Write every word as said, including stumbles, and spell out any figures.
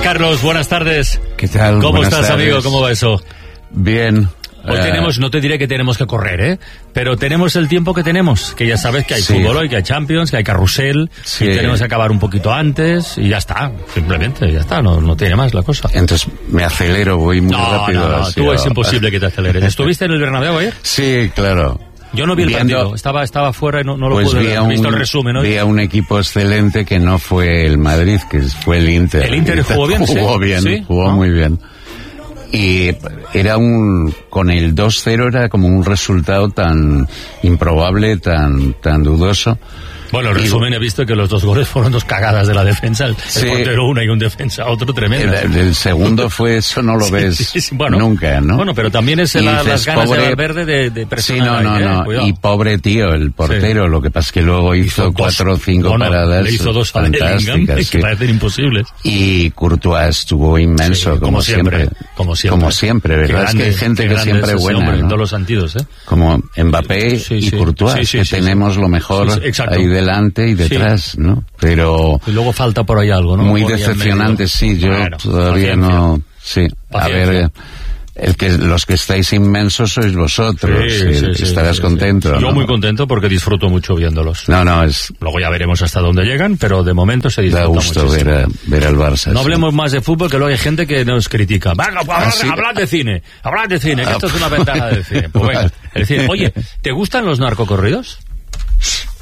Carlos, buenas tardes. ¿Qué tal? ¿Cómo Buenas estás, tardes. amigo? ¿Cómo va eso? Bien. Hoy uh, tenemos, no te diré que tenemos que correr, ¿eh? Pero tenemos el tiempo que tenemos, que ya sabes que hay sí. fútbol hoy, que hay Champions, que hay carrusel, sí. y tenemos que acabar un poquito antes, y ya está, simplemente, ya está, no, no tiene más la cosa. Entonces me acelero, voy muy no, rápido. no, no, así, tú es o- imposible que te aceleres. ¿Estuviste en el Bernabéu ayer? Sí, claro. Yo no vi el Viendo- partido, estaba, estaba fuera y no, no lo Pues pude vi ver, a he un, visto el resumen hoy. vi a un equipo excelente que no fue el Madrid, que fue el Inter. ¿El Inter jugó bien? Jugó ¿Sí? bien, ¿Sí? jugó ¿No? muy bien. Y era un, con el dos cero era como un resultado tan improbable, tan, tan dudoso. Bueno, el Y- resumen he visto que los dos goles fueron dos cagadas de la defensa, el, Sí. el portero una y un defensa otro, tremendo. El, el segundo fue, eso no lo ves Sí, sí, bueno, nunca, ¿no? Bueno, pero también es Y la, dices, las ganas pobre- de Valverde de, de Sí, presionar no, no, ahí, ¿eh? no. Cuidado. Y pobre tío, el portero. Lo que pasa es que luego hizo, dos- cuatro o cinco no, no, paradas le hizo dos a Bellingham fantásticas. que Sí. parecen imposibles. Y Courtois estuvo inmenso, Sí, como, siempre. Como siempre. Como siempre, Qué ¿verdad? grande, es que hay gente qué que grande siempre es es ese buena, hombre, en ¿no? todos los sentidos, ¿eh? Como Mbappé Sí, y sí. Courtois, Sí, sí, que sí, tenemos sí. lo mejor Sí, sí, exacto. ahí delante y detrás, ¿no? Pero Y luego falta por ahí algo, ¿no? muy Por ahí en decepcionante, medio. sí, yo Bueno, todavía paciencia. no... Sí, a Paciencia. ver... El que, los que estáis inmensos sois vosotros, Sí, sí, sí, sí, estarás sí, contento, sí. ¿no? Yo muy contento porque disfruto mucho viéndolos. No, no, es... Luego ya veremos hasta dónde llegan, pero de momento se disfruta Da gusto muchísimo. ver, a, ver al Barça. No sí. hablemos más de fútbol, que luego hay gente que nos critica. Venga, pues, hablad, sí? hablad de cine, hablad de cine, que Ah, esto es una ventana de cine. Pues venga, vale. el cine. Oye, ¿te gustan los narcocorridos?